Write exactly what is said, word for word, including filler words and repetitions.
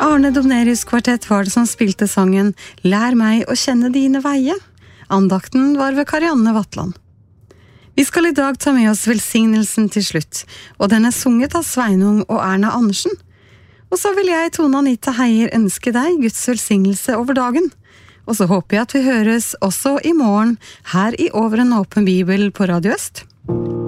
Arne Domnerius kvartett var det som spilte sangen «Lær meg å kjenne dine veie». Andakten var ved Karianne Vatland. Vi skal i dag ta med oss velsignelsen til slutt, og den er sunget av Sveinung og Erna Andersen. Og så vil jeg, Tone Anita Heier, ønske deg Guds velsignelse over dagen. Og så håper jeg at vi høres også i morgen her i Over en åpen bibel på Radio Øst.